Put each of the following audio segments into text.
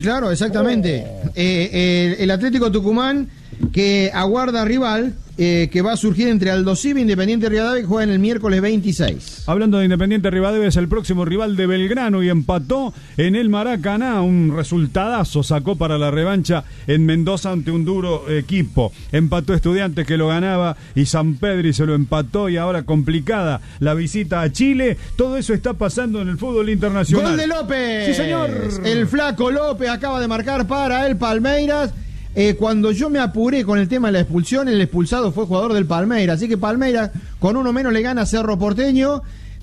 Claro, exactamente. El Atlético Tucumán que aguarda rival, que va a surgir entre Aldo Civi e Independiente Rivadavia, que juegan el miércoles 26. Hablando de Independiente Rivadavia, es el próximo rival de Belgrano y empató en el Maracaná. Un resultadazo sacó para la revancha en Mendoza ante un duro equipo. Empató Estudiantes, que lo ganaba, y San Pedro se lo empató, y ahora complicada la visita a Chile. Todo eso está pasando en el fútbol internacional. ¡Gol de López! ¡Sí, señor! El flaco López acaba de marcar para el Palmeiras. Cuando yo me apuré con el tema de la expulsión, el expulsado fue jugador del Palmeiras, así que Palmeiras con uno menos le gana a Cerro Porteño.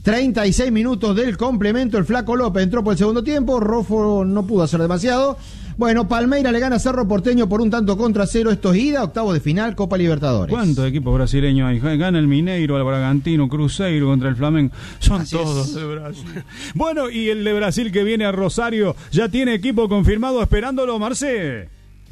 36 minutos del complemento, el flaco López entró por el segundo tiempo, Rofo no pudo hacer demasiado. Bueno, Palmeiras le gana a Cerro Porteño por 1-0 Esto es ida, octavos de final, Copa Libertadores. ¿Cuántos equipos brasileños hay? Gana el Mineiro, el Bragantino, Cruzeiro contra el Flamengo. Son así todos es. De Brasil. Bueno, y el de Brasil que viene a Rosario, ya tiene equipo confirmado esperándolo, Marce.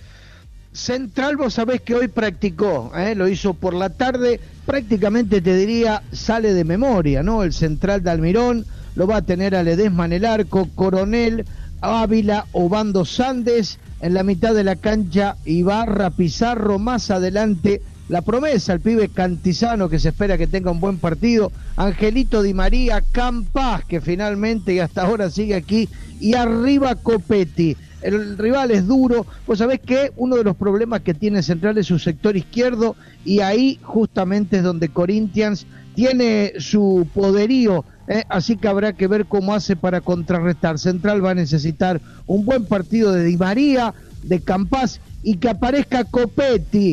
Central, vos sabés que hoy practicó, lo hizo por la tarde, prácticamente te diría sale de memoria, ¿no? El Central de Almirón lo va a tener a Ledesma en el arco, Coronel, Ávila, Obando Sandes, en la mitad de la cancha Ibarra, Pizarro, más adelante la promesa, el pibe Cantizano, que se espera que tenga un buen partido, Angelito Di María, Campas, que finalmente y hasta ahora sigue aquí, y arriba Copetti. El rival es duro, pues sabés que uno de los problemas que tiene Central es su sector izquierdo, y ahí justamente es donde Corinthians tiene su poderío, así que habrá que ver cómo hace para contrarrestar. Central va a necesitar un buen partido de Di María, de Campas, y que aparezca Copetti,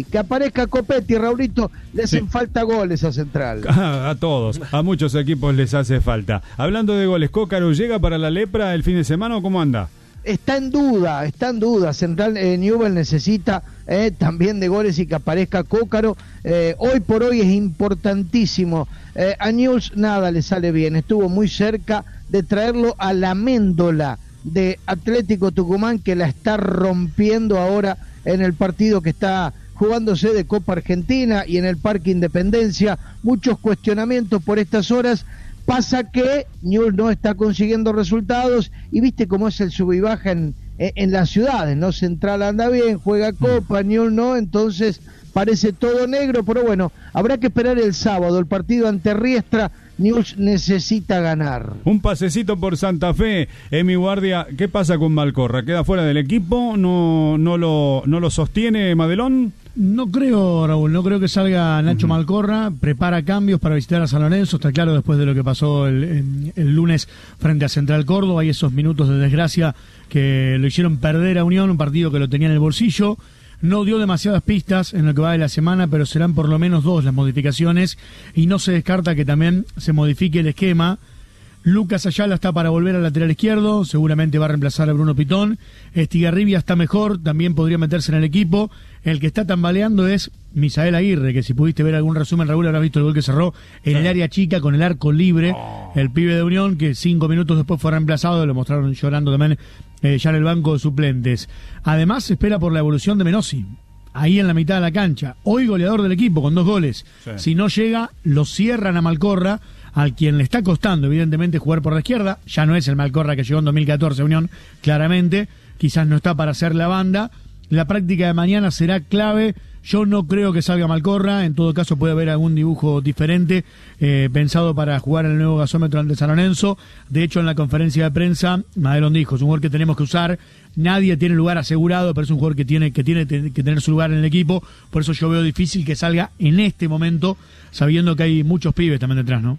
Raulito, le hacen falta goles a Central. A todos, a muchos equipos les hace falta. Hablando de goles, ¿Cócaro llega para la lepra el fin de semana o cómo anda? Está en duda, Central Newell necesita también de goles y que aparezca Cócaro. Hoy por hoy es importantísimo. A Newell's nada le sale bien, estuvo muy cerca de traerlo a la Méndola de Atlético Tucumán, que la está rompiendo ahora en el partido que está jugándose de Copa Argentina y en el Parque Independencia. Muchos cuestionamientos por estas horas. Pasa que Newell's no está consiguiendo resultados y viste cómo es el sub y baja en las ciudades, ¿no? Central anda bien, juega Copa, Newell's no, entonces parece todo negro, pero bueno, habrá que esperar el sábado, el partido ante Riestra. Newell's necesita ganar. Un pasecito por Santa Fe, Emi Guardia, ¿qué pasa con Malcorra? ¿Queda fuera del equipo? ¿No lo sostiene Madelón? No creo, Raúl, no creo que salga Nacho Malcorra. Prepara cambios para visitar a San Lorenzo, está claro, después de lo que pasó el lunes frente a Central Córdoba. Hay esos minutos de desgracia que lo hicieron perder a Unión, un partido que lo tenía en el bolsillo. No dio demasiadas pistas en lo que va de la semana, pero serán por lo menos 2 las modificaciones, y no se descarta que también se modifique el esquema. Lucas Ayala está para volver al lateral izquierdo, seguramente va a reemplazar a Bruno Pitón. Estigarribia está mejor, también podría meterse en el equipo. El que está tambaleando es Misael Aguirre, que si pudiste ver algún resumen, Raúl, habrás visto el gol que cerró en el área chica con el arco libre. El pibe de Unión, que 5 minutos después fue reemplazado, lo mostraron llorando también ya en el banco de suplentes. Además se espera por la evolución de Menossi, ahí en la mitad de la cancha. Hoy goleador del equipo con 2 goles. Sí. Si no llega, lo cierran a Malcorra, al quien le está costando evidentemente jugar por la izquierda. Ya no es el Malcorra que llegó en 2014 Unión, claramente, quizás no está para hacer la banda. La práctica de mañana será clave. Yo no creo que salga Malcorra, en todo caso puede haber algún dibujo diferente pensado para jugar en el nuevo gasómetro ante San Lorenzo. De hecho, en la conferencia de prensa, Madelón dijo, es un jugador que tenemos que usar, nadie tiene lugar asegurado, pero es un jugador que tiene que tener su lugar en el equipo. Por eso yo veo difícil que salga en este momento, sabiendo que hay muchos pibes también detrás, ¿no?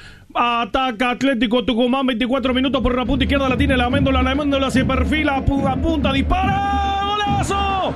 Ataca Atlético Tucumán, 24 minutos por la punta izquierda, la tiene la Méndola se perfila, apunta, dispara, ¡golazo!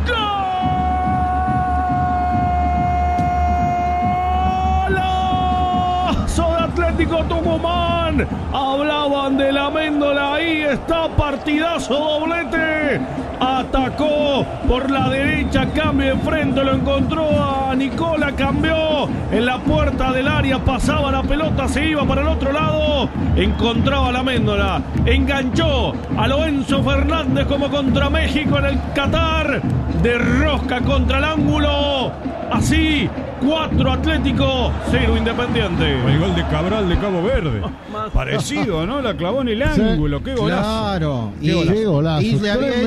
¡Golazo de Atlético Tucumán! Hablaban de la Méndola, ahí está, partidazo, doblete. Atacó por la derecha, cambio de frente, lo encontró a Nicola, cambió en la puerta del área, pasaba la pelota, se iba para el otro lado, encontraba a la Méndola, enganchó a Lorenzo Fernández como contra México en el Qatar, de rosca contra el ángulo, así 4 Atlético, 0 Independiente. El gol de Cabral de Cabo Verde, parecido, ¿no? La clavó en el ángulo, qué golazo. Claro, qué golazo. Y le había